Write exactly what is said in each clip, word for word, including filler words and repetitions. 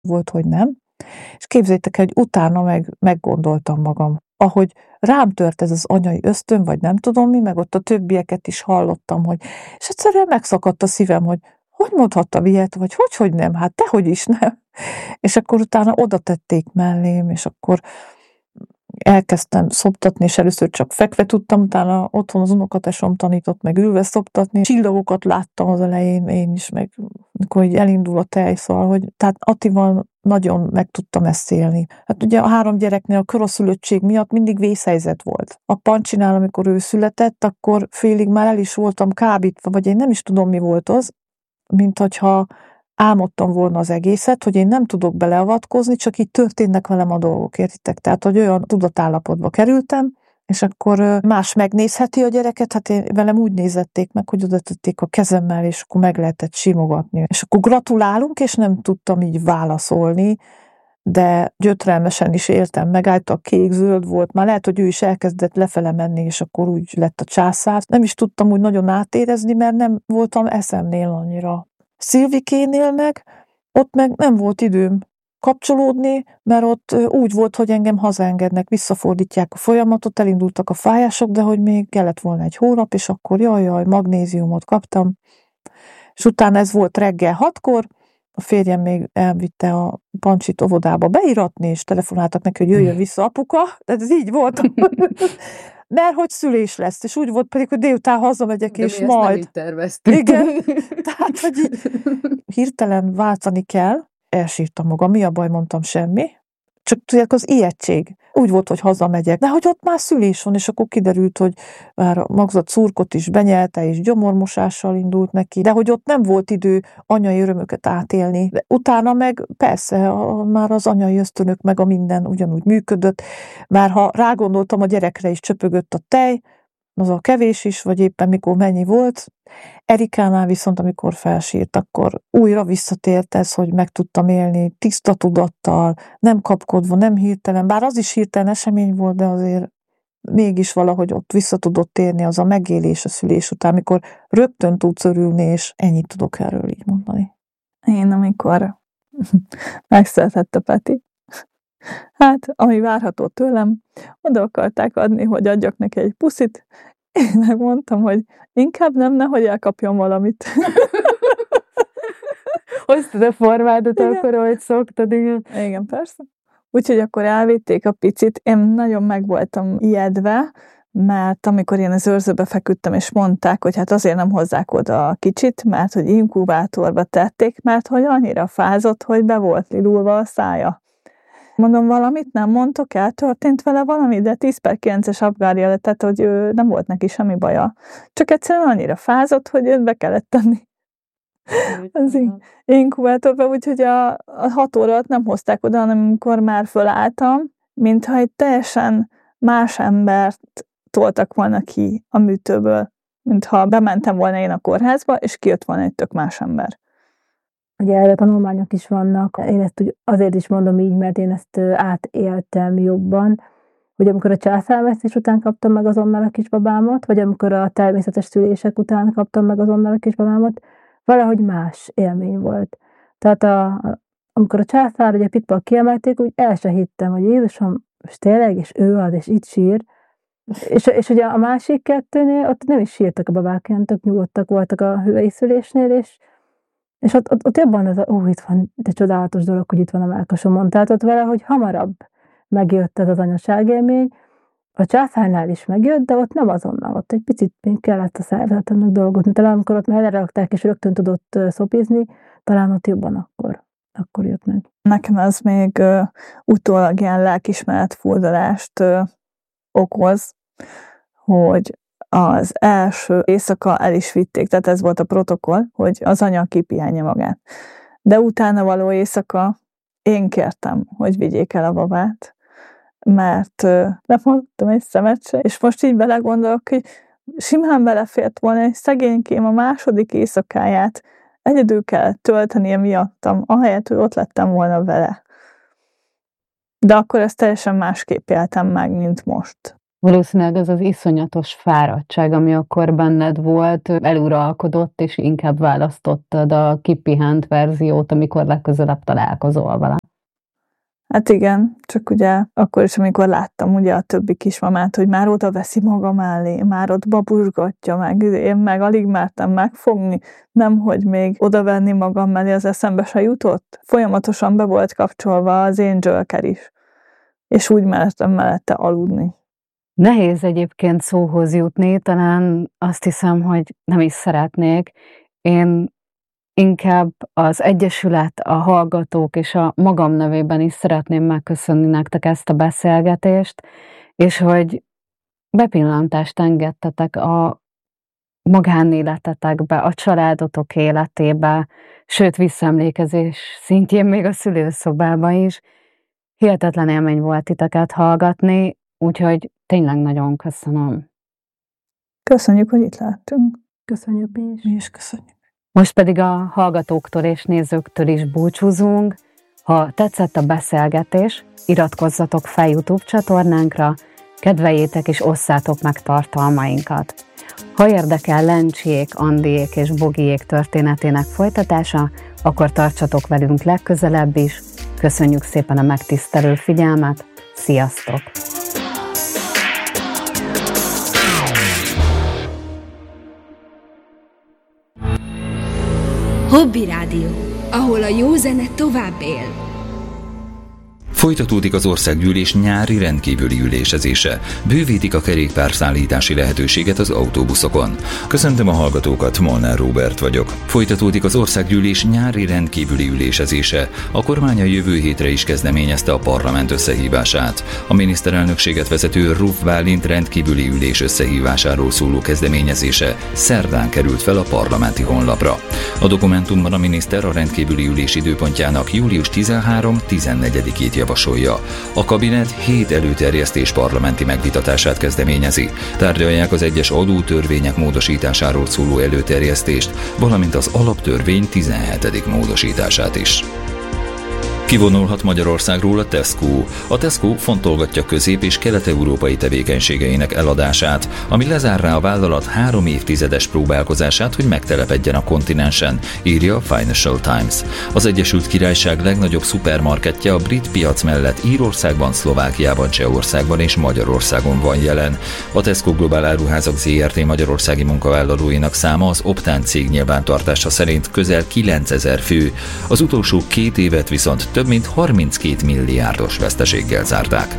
volt, hogy nem. És képzeljétek el, hogy utána meg meggondoltam magam. Ahogy rám tört ez az anyai ösztön, vagy nem tudom mi, meg ott a többieket is hallottam, hogy és egyszerűen megszakadt a szívem, hogy hogy mondhattam ilyet, vagy hogy, hogy nem, hát dehogy is nem. És akkor utána oda tették mellém, és akkor elkezdtem szoptatni, és először csak fekve tudtam, utána otthon az unokatesom tanított meg ülve szoptatni. Csillagokat láttam az elején én is, meg amikor így elindul a tej, szóval, hogy tehát Attival nagyon meg tudtam ezt élni. Hát ugye a három gyereknél a koraszülöttség miatt mindig vészhelyzet volt. A Pancsinál, amikor ő született, akkor félig már el is voltam kábítva, vagy én nem is tudom, mi volt az, mint hogyha álmodtam volna az egészet, hogy én nem tudok beleavatkozni, csak így történnek velem a dolgok, értitek? Tehát, hogy olyan tudatállapotba kerültem, és akkor más megnézheti a gyereket, hát én, velem úgy nézették meg, hogy oda tették a kezemmel, és akkor meg lehetett simogatni. És akkor gratulálunk, és nem tudtam így válaszolni, de gyötrelmesen is éltem, megállt a kék-zöld volt, már lehet, hogy ő is elkezdett lefele menni, és akkor úgy lett a császár. Nem is tudtam úgy nagyon átérezni, mert nem voltam eszemnél annyira. Szilvikénél meg, ott meg nem volt időm kapcsolódni, mert ott úgy volt, hogy engem hazaengednek, visszafordítják a folyamatot, elindultak a fájások, de hogy még kellett volna egy hónap, és akkor jaj, jaj, magnéziumot kaptam. És utána ez volt reggel hatkor, a férjem még elvitte a Pancsit óvodába beiratni, és telefonáltak neki, hogy jöjjön vissza apuka, de ez így volt. Mert hogy szülés lesz, és úgy volt pedig, hogy délután hazamegyek, de és mi majd... ezt nem így terveztük. Igen, tehát, hogy így hirtelen váltani kell, elsírtam magam, mi a baj, mondtam semmi, csak tudják, az ijegység. Úgy volt, hogy hazamegyek, de hogy ott már szülés van, és akkor kiderült, hogy már a magzat szurkot is benyelte, és gyomormosással indult neki, de hogy ott nem volt idő anyai örömöket átélni. De utána meg persze, a, már az anyai ösztönök meg a minden ugyanúgy működött, már ha rágondoltam, a gyerekre is csöpögött a tej, az a kevés is, vagy éppen mikor mennyi volt. Erikánál viszont, amikor felsírt, akkor újra visszatért ez, hogy meg tudtam élni tiszta tudattal, nem kapkodva, nem hirtelen, bár az is hirtelen esemény volt, de azért mégis valahogy ott vissza tudott térni az a megélés a szülés után, amikor rögtön tudsz örülni, és ennyit tudok erről így mondani. Én amikor megszületett a Peti, hát, ami várható tőlem, oda akarták adni, hogy adjak neki egy puszit, én megmondtam, hogy inkább nem, nehogy elkapjon valamit. Hoztad a formádat akkor, ahogy szoktad, igen. Igen, persze. Úgyhogy akkor elvitték a picit, én nagyon meg voltam ijedve, mert amikor én az őrzőbe feküdtem, és mondták, hogy hát azért nem hozzák oda a kicsit, mert hogy inkubátorba tették, mert hogy annyira fázott, hogy be volt lilulva a szája. Mondom, valamit nem mondtok el, történt vele valami, de tíz per kilences abgárja lett, tehát hogy ő nem volt neki semmi baja. Csak egyszerűen annyira fázott, hogy őt be kellett tenni az inkubátorba, úgyhogy a, a hat óra alatt nem hozták oda, hanem amikor már fölálltam, mintha egy teljesen más embert toltak volna ki a műtőből, mintha bementem volna én a kórházba, és kijött volna egy tök más ember. Ugye erre tanulmányok is vannak, én ezt azért is mondom így, mert én ezt átéltem jobban, hogy amikor a császárvesztés után kaptam meg azonnal a kisbabámat, vagy amikor a természetes szülések után kaptam meg azonnal a kisbabámat, valahogy más élmény volt. Tehát a, amikor a császár, ugye a pikpak kiemelték, úgy el se hittem, hogy Jézusom, és tényleg, és ő az, és itt sír. És, és ugye a másik kettőnél, ott nem is sírtak a babák, ilyen tök nyugodtak voltak a hüvei szülésnél, és És ott, ott, ott jobban ez a, ó, itt van, de csodálatos dolog, hogy itt van a mellkasomon. Tehát ott valahogy hamarabb megjött ez az anyaságélmény. A császárnál is megjött, de ott nem azonnal. Ott egy picit még kellett a szervezetemnek dolgozni. Talán amikor ott már rakták, és rögtön tudott szopizni, talán ott jobban akkor, akkor jött meg. Nekem ez még uh, utólag ilyen lelkismeret furdalást uh, okoz, hogy az első éjszaka el is vitték, tehát ez volt a protokoll, hogy az anya kipihenje magát. De utána való éjszaka én kértem, hogy vigyék el a babát, mert nem mondtam egy szemet se, és most így belegondolok, hogy simán belefért volna egy szegénykém a második éjszakáját, egyedül kell töltenie miattam, ahelyett, hogy ott lettem volna vele. De akkor ezt teljesen másképp éltem meg, mint most. Valószínűleg ez az iszonyatos fáradtság, ami akkor benned volt, eluralkodott, és inkább választottad a kipihent verziót, amikor legközelebb találkozol vele. Hát igen, csak ugye akkor is, amikor láttam ugye a többi kismamát, hogy már oda veszi maga mellé, már ott babusgatja meg, én meg alig mertem megfogni, nemhogy még oda venni magam mellé, az eszembe se jutott. Folyamatosan be volt kapcsolva az Angel-ker is, és úgy mertem mellette aludni. Nehéz egyébként szóhoz jutni, talán azt hiszem, hogy nem is szeretnék. Én inkább az Egyesület, a hallgatók és a magam nevében is szeretném megköszönni nektek ezt a beszélgetést, és hogy bepillantást engedtetek a magánéletetekbe, a családotok életébe, sőt visszaemlékezés szintjén még a szülőszobába is. Hihetetlen élmény volt titeket hallgatni, úgyhogy tényleg nagyon köszönöm. Köszönjük, hogy itt láttunk. Köszönjük mi is. Mi is köszönjük. Most pedig a hallgatóktól és nézőktől is búcsúzunk. Ha tetszett a beszélgetés, iratkozzatok fel YouTube csatornánkra, kedveljétek és osszátok meg tartalmainkat. Ha érdekel Lencsiék, Andiék és Bogiék történetének folytatása, akkor tartsatok velünk legközelebb is. Köszönjük szépen a megtisztelő figyelmet, sziasztok! Hobby Rádió, ahol a jó zene tovább él. Folytatódik az országgyűlés nyári rendkívüli ülésezése. Bővítik a kerékpárszállítási lehetőséget az autóbuszokon. Köszöntöm a hallgatókat, Molnár Róbert vagyok. Folytatódik az országgyűlés nyári rendkívüli ülésezése. A kormány a jövő hétre is kezdeményezte a parlament összehívását. A miniszterelnökséget vezető Ruf Bálint rendkívüli ülés összehívásáról szóló kezdeményezése szerdán került fel a parlamenti honlapra. A dokumentumban a miniszter a rendkívüli ülés időpontjának július tizenharmadika-tizennegyedikét javasolja. A kabinet hét előterjesztés parlamenti megvitatását kezdeményezi. Tárgyalják az egyes adótörvények módosításáról szóló előterjesztést, valamint az alaptörvény tizenhetedik módosítását is. Kivonulhat Magyarországról a Tesco. A Tesco fontolgatja közép- és kelet-európai tevékenységeinek eladását, ami lezárná a vállalat három évtizedes próbálkozását, hogy megtelepedjen a kontinensen, írja a Financial Times. Az Egyesült Királyság legnagyobb szupermarketje a brit piac mellett Írországban, Szlovákiában, Csehországban és Magyarországon van jelen. A Tesco Globál Áruházak zé er té magyarországi munkavállalóinak száma az Optán cég nyilvántartása szerint közel kilencezer fő. Az utolsó két évet viszont több mint harminckét milliárdos veszteséggel zárták.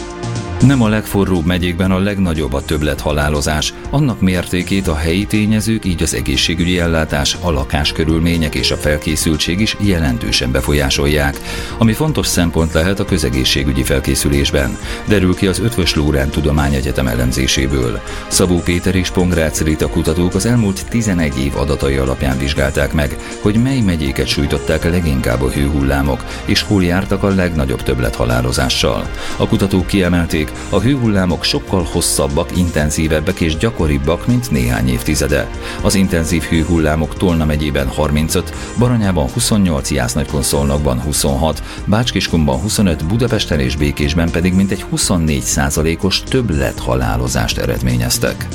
Nem a legforróbb megyékben a legnagyobb a többlethalálozás. Annak mértékét a helyi tényezők, így az egészségügyi ellátás, a lakáskörülmények és a felkészültség is jelentősen befolyásolják, ami fontos szempont lehet a közegészségügyi felkészülésben, derül ki az Eötvös Loránd Tudományegyetem elemzéséből. Szabó Péter és Pongrácz Rita kutatók az elmúlt tizenegy év adatai alapján vizsgálták meg, hogy mely megyéket sújtották leginkább a hőhullámok, és hol jártak a legnagyobb többlethalálozással. A kutatók kiemelték, a hőhullámok sokkal hosszabbak, intenzívebbek és gyakoribbak, mint néhány évtizede. Az intenzív hőhullámok Tolna megyében harmincöt, Baranyában huszonnyolc, Jász-Nagykun-Szolnokban huszonhat, Bács-Kiskunban huszonöt, Budapesten és Békésben pedig mintegy huszonnégy százalékos többlethalálozást eredményeztek.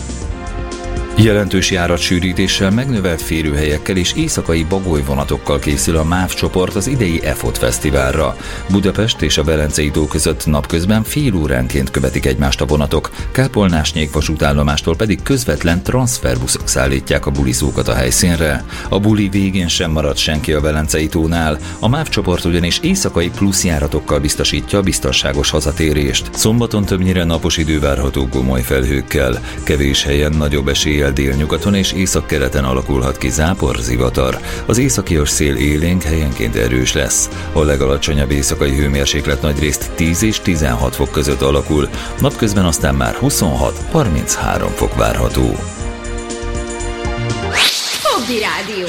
Jelentős járatsűrítéssel, megnövelt férőhelyekkel és éjszakai bagolyvonatokkal készül a MÁV csoport az idei e ef o té fesztiválra. Budapest és a Velencei tó között napközben fél óránként követik egymást a vonatok, Kápolnás-Nyék vasútállomástól pedig közvetlen transferbuszok szállítják a buliszókat a helyszínre. A buli végén sem marad senki a Velencei tónál, a MÁV csoport ugyanis éjszakai pluszjáratokkal biztosítja a biztonságos hazatérést. Szombaton többnyire napos idő várható komoly felhőkkel, kevés helyen nagyobb eséllyel délnyugaton és északkeleten alakulhat ki zápor, zivatar. Az északias szél élénk, helyenként erős lesz. A legalacsonyabb éjszakai hőmérséklet nagyrészt tíz és tizenhat fok között alakul, napközben aztán már huszonhat-harminchárom fok várható. Hobby Rádió,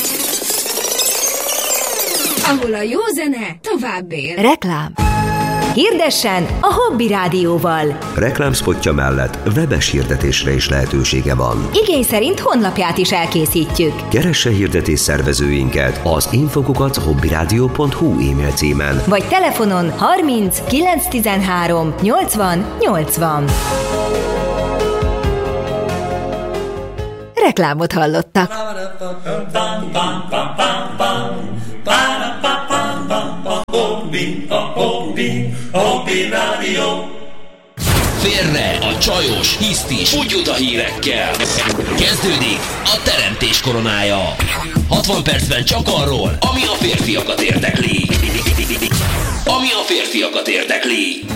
ahol a jó zene tovább él. Reklám. Hirdessen a Hobby Rádióval. Reklámspotja mellett webes hirdetésre is lehetősége van. Igény szerint honlapját is elkészítjük. Keresse hirdetés szervezőinket az infokukat hobbyradio pont hu e-mail címen. Vagy telefonon harminc kilenc tizenhárom nyolcvan nyolcvan. Reklámot hallottak. Félre a csajos, hisztis, kutyuta hírekkel. Kezdődik a teremtés koronája. hatvan percben csak arról, ami a férfiakat érdekli. Ami a férfiakat érdekli.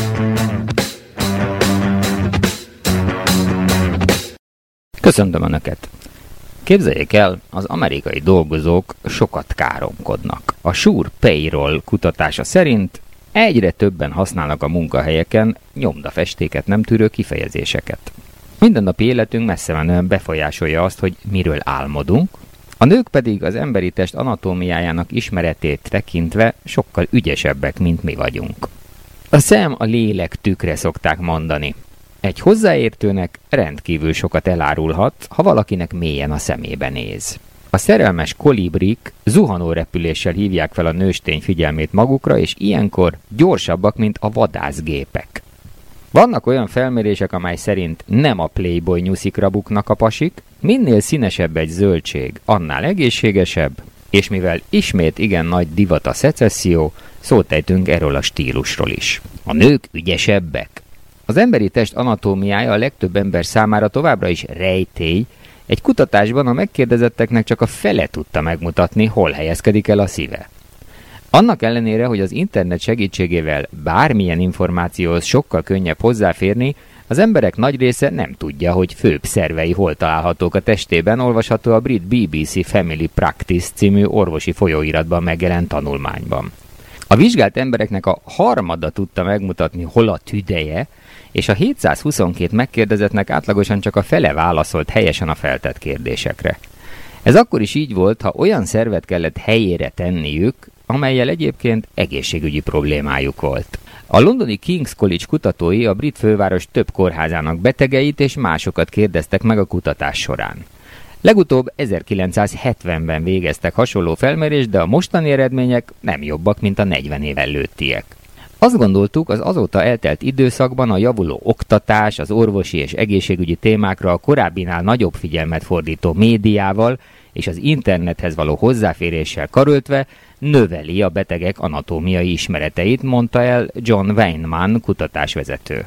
Köszöntöm Önöket! Képzeljék el, az amerikai dolgozók sokat káromkodnak. A Sure Payroll kutatása szerint egyre többen használnak a munkahelyeken nyomdafestéket nem tűrő kifejezéseket. Mindennapi életünk messze menően befolyásolja azt, hogy miről álmodunk, a nők pedig az emberi test anatómiájának ismeretét tekintve sokkal ügyesebbek, mint mi vagyunk. A szem a lélek tükre szokták mondani. Egy hozzáértőnek rendkívül sokat elárulhat, ha valakinek mélyen a szemébe néz. A szerelmes kolibrik zuhanó repüléssel hívják fel a nőstény figyelmét magukra, és ilyenkor gyorsabbak, mint a vadászgépek. Vannak olyan felmérések, amely szerint nem a Playboy nyuszikra buknak a pasik, minél színesebb egy zöldség, annál egészségesebb, és mivel ismét igen nagy divat a szecesszió, szót ejtünk erről a stílusról is. A nők ügyesebbek. Az emberi test anatómiája a legtöbb ember számára továbbra is rejtély. Egy kutatásban a megkérdezetteknek csak a fele tudta megmutatni, hol helyezkedik el a szíve. Annak ellenére, hogy az internet segítségével bármilyen információhoz sokkal könnyebb hozzáférni, az emberek nagy része nem tudja, hogy főbb szervei hol találhatók a testében, olvasható a brit bé bé cé Family Practice című orvosi folyóiratban megjelent tanulmányban. A vizsgált embereknek a harmada tudta megmutatni, hol a tüdeje, és a hétszázhuszonkét megkérdezettnek átlagosan csak a fele válaszolt helyesen a feltett kérdésekre. Ez akkor is így volt, ha olyan szervet kellett helyére tenniük, amellyel egyébként egészségügyi problémájuk volt. A londoni King's College kutatói a brit főváros több kórházának betegeit és másokat kérdeztek meg a kutatás során. Legutóbb ezerkilencszázhetvenben végeztek hasonló felmérést, de a mostani eredmények nem jobbak, mint a negyven év előttiek. Azt gondoltuk, az azóta eltelt időszakban a javuló oktatás, az orvosi és egészségügyi témákra a korábbinál nagyobb figyelmet fordító médiával és az internethez való hozzáféréssel karöltve növeli a betegek anatómiai ismereteit, mondta el John Weinman kutatásvezető.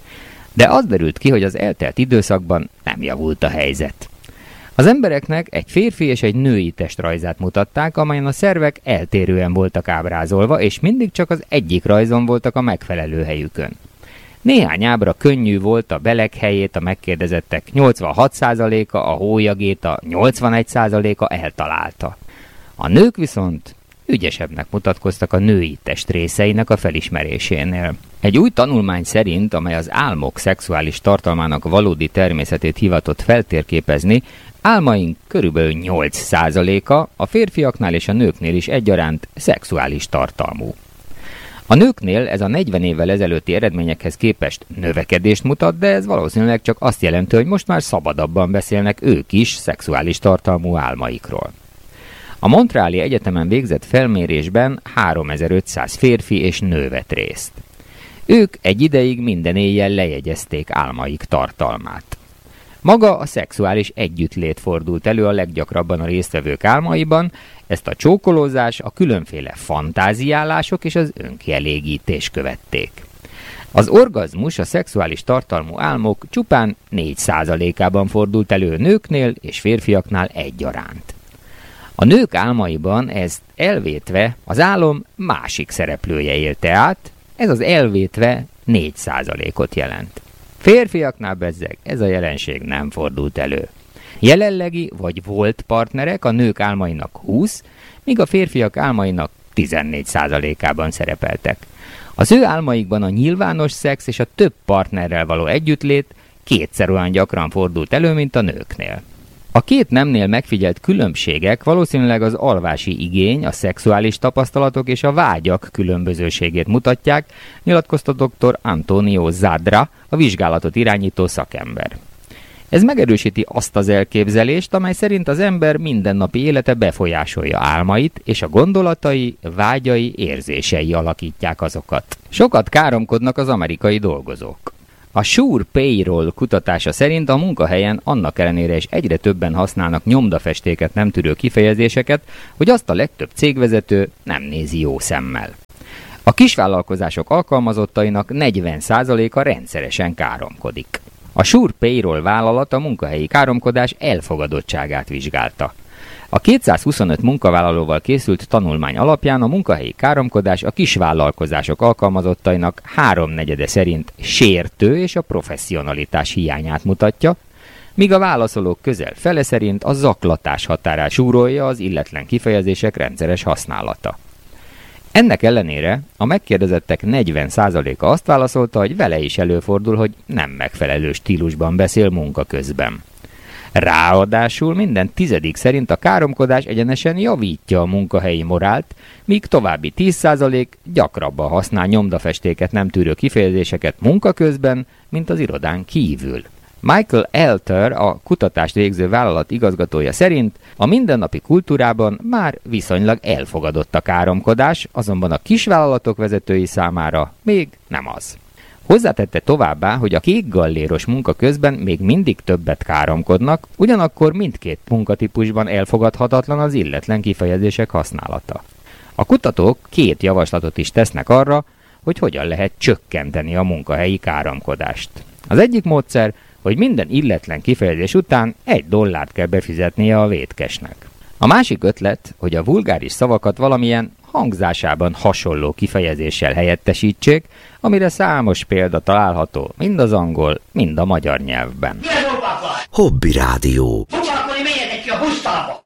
De az derült ki, hogy az eltelt időszakban nem javult a helyzet. Az embereknek egy férfi és egy női testrajzát mutatták, amelyen a szervek eltérően voltak ábrázolva, és mindig csak az egyik rajzon voltak a megfelelő helyükön. Néhány ábra könnyű volt, a belek helyét a megkérdezettek nyolcvanhat százaléka, a hólyagét a nyolcvanegy százaléka eltalálta. A nők viszont ügyesebbnek mutatkoztak a női testrészeinek a felismerésénél. Egy új tanulmány szerint, amely az álmok szexuális tartalmának valódi természetét hivatott feltérképezni, álmaink körülbelül nyolc százaléka a férfiaknál és a nőknél is egyaránt szexuális tartalmú. A nőknél ez a negyven évvel ezelőtti eredményekhez képest növekedést mutat, de ez valószínűleg csak azt jelenti, hogy most már szabadabban beszélnek ők is szexuális tartalmú álmaikról. A Montreali Egyetemen végzett felmérésben háromezer-ötszáz férfi és nő vett részt. Ők egy ideig minden éjjel lejegyezték álmaik tartalmát. Maga a szexuális együttlét fordult elő a leggyakrabban a résztvevők álmaiban, ezt a csókolózás, a különféle fantáziálások és az önkielégítés követték. Az orgazmus a szexuális tartalmú álmok csupán négy százalékában fordult elő nőknél és férfiaknál egyaránt. A nők álmaiban ezt elvétve az álom másik szereplője élte át, ez az elvétve négy százalékot jelent. Férfiaknál bezzeg ez a jelenség nem fordult elő. Jelenlegi vagy volt partnerek a nők álmainak húsz, míg a férfiak álmainak tizennégy százalékában szerepeltek. Az ő álmaikban a nyilvános szex és a több partnerrel való együttlét kétszer olyan gyakran fordult elő, mint a nőknél. A két nemnél megfigyelt különbségek valószínűleg az alvási igény, a szexuális tapasztalatok és a vágyak különbözőségét mutatják, nyilatkozta dr. Antonio Zadra, a vizsgálatot irányító szakember. Ez megerősíti azt az elképzelést, amely szerint az ember mindennapi élete befolyásolja álmait, és a gondolatai, vágyai, érzései alakítják azokat. Sokat káromkodnak az amerikai dolgozók. A Sure Payroll kutatása szerint a munkahelyen annak ellenére is egyre többen használnak nyomdafestéket nem tűrő kifejezéseket, hogy azt a legtöbb cégvezető nem nézi jó szemmel. A kisvállalkozások alkalmazottainak negyven százaléka rendszeresen káromkodik. A Sure Payroll vállalat a munkahelyi káromkodás elfogadottságát vizsgálta. A kétszázhuszonöt munkavállalóval készült tanulmány alapján a munkahelyi káromkodás a kisvállalkozások alkalmazottainak háromnegyede szerint sértő és a professzionalitás hiányát mutatja, míg a válaszolók közel fele szerint a zaklatás határát súrolja az illetlen kifejezések rendszeres használata. Ennek ellenére a megkérdezettek negyven százaléka azt válaszolta, hogy vele is előfordul, hogy nem megfelelő stílusban beszél munka közben. Ráadásul minden tizedik szerint a káromkodás egyenesen javítja a munkahelyi morált, míg további tíz százalék gyakrabban használ nyomdafestéket nem tűrő kifejezéseket munka közben, mint az irodán kívül. Michael Elter, a kutatást végző vállalat igazgatója szerint a mindennapi kultúrában már viszonylag elfogadott a káromkodás, azonban a kisvállalatok vezetői számára még nem az. Hozzátette továbbá, hogy a kékgalléros munka közben még mindig többet káromkodnak, ugyanakkor mindkét munkatípusban elfogadhatatlan az illetlen kifejezések használata. A kutatók két javaslatot is tesznek arra, hogy hogyan lehet csökkenteni a munkahelyi káromkodást. Az egyik módszer, hogy minden illetlen kifejezés után egy dollárt kell befizetnie a vétkesnek. A másik ötlet, hogy a vulgáris szavakat valamilyen hangzásában hasonló kifejezéssel helyettesítsék, amire számos példa található mind az angol, mind a magyar nyelvben. Hobby Rádió. Foglalkozni, menjetek ki a busztalba!